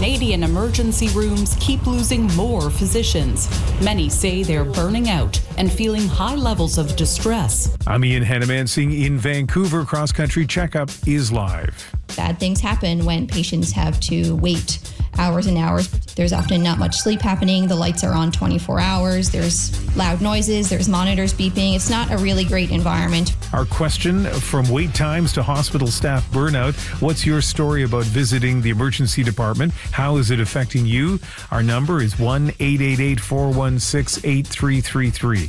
Canadian emergency rooms keep losing more physicians. Many say they're burning out and feeling high levels of distress. I'm Ian Hanamansing in Vancouver. Cross Country Checkup is live. Bad things happen when patients have to wait hours and hours. There's often not much sleep happening. The lights are on 24 hours. There's loud noises. There's monitors beeping. It's not a really great environment. Our question, from wait times to hospital staff burnout, what's your story about visiting the emergency department? How is it affecting you? Our number is 1-888-416-8333.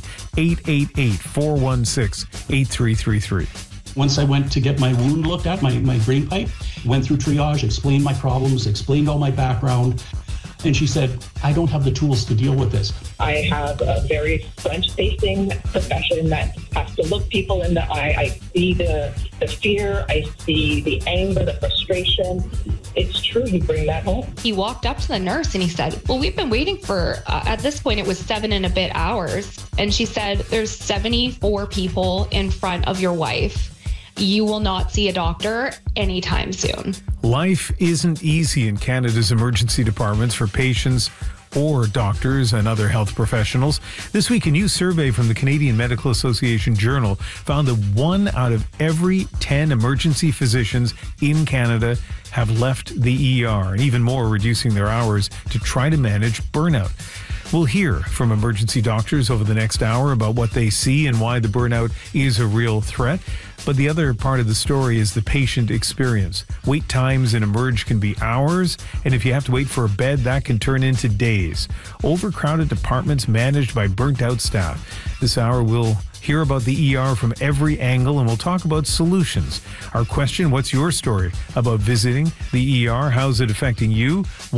888-416-8333. Once I went to get my wound looked at, my drain pipe, went through triage, explained my problems, explained all my background, and she said, I don't have the tools to deal with this. I have a very front-facing profession that has to look people in the eye. I see the fear, I see the anger, the frustration. It's true, you bring that home. He walked up to the nurse and he said, well, we've been waiting for, at this point, it was 7 and a bit hours. And she said, there's 74 people in front of your wife. You will not see a doctor anytime soon. Life isn't easy in Canada's emergency departments for patients or doctors and other health professionals. This week, a new survey from the Canadian Medical Association Journal found that 1 out of every 10 emergency physicians in Canada have left the ER, and even more, reducing their hours to try to manage burnout. We'll hear from emergency doctors over the next hour about what they see and why the burnout is a real threat. But the other part of the story is the patient experience. Wait times in Emerge can be hours, and if you have to wait for a bed, that can turn into days. Overcrowded departments managed by burnt out staff. This hour we'll hear about the ER from every angle, and we'll talk about solutions. Our question, what's your story about visiting the ER? How's it affecting you?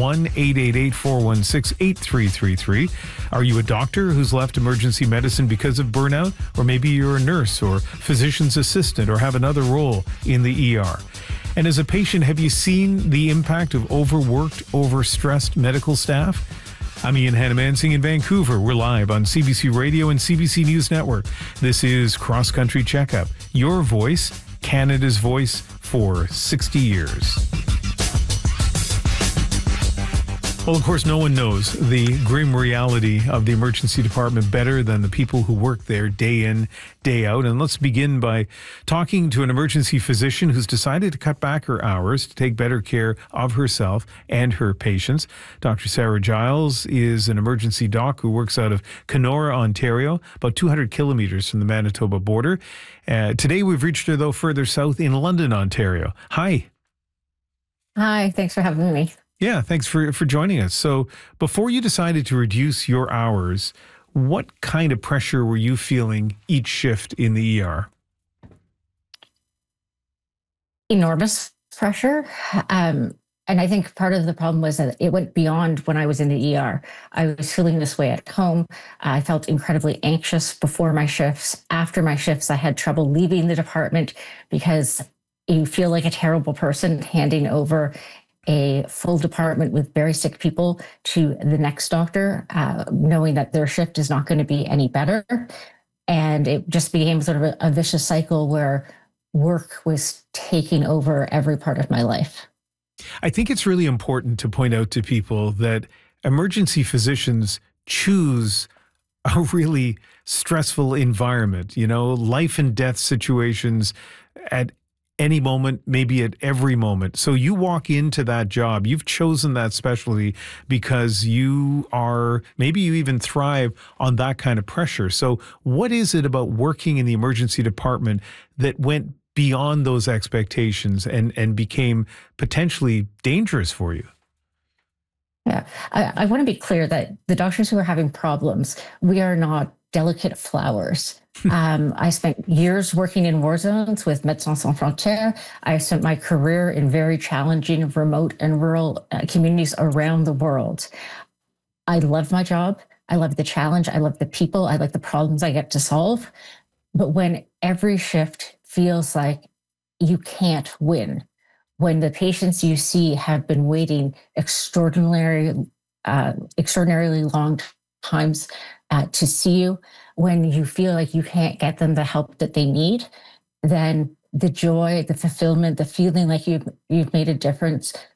1-888-416-8333. Are you a doctor who's left emergency medicine because of burnout? Or maybe you're a nurse or physician's assistant or have another role in the ER. And as a patient, have you seen the impact of overworked, overstressed medical staff? I'm Ian Hanamansing in Vancouver. We're live on CBC Radio and CBC News Network. This is Cross Country Checkup, your voice, Canada's voice for 60 years. Well, of course, no one knows the grim reality of the emergency department better than the people who work there day in, day out. And let's begin by talking to an emergency physician who's decided to cut back her hours to take better care of herself and her patients. Dr. Sarah Giles is an emergency doc who works out of Kenora, Ontario, about 200 kilometers from the Manitoba border. Today, we've reached her, though, further south in London, Ontario. Hi. Hi, thanks for having me. Yeah, thanks for joining us. So before you decided to reduce your hours, what kind of pressure were you feeling each shift in the ER? Enormous pressure. And I think part of the problem was that it went beyond when I was in the ER. I was feeling this way at home. I felt incredibly anxious before my shifts. After my shifts, I had trouble leaving the department because you feel like a terrible person handing over a full department with very sick people to the next doctor, knowing that their shift is not going to be any better. And it just became sort of a vicious cycle where work was taking over every part of my life. I think it's really important to point out to people that emergency physicians choose a really stressful environment, life and death situations at any moment, maybe at every moment. So you walk into that job, you've chosen that specialty because maybe you even thrive on that kind of pressure. So what is it about working in the emergency department that went beyond those expectations and became potentially dangerous for you? Yeah, I want to be clear that the doctors who are having problems, we are not delicate flowers. I spent years working in war zones with Médecins Sans Frontières. I spent my career in very challenging, remote and rural communities around the world. I love my job. I love the challenge. I love the people. I like the problems I get to solve. But when every shift feels like you can't win, when the patients you see have been waiting extraordinarily long times to see you, when you feel like you can't get them the help that they need, then the joy, the fulfillment, the feeling like you've made a difference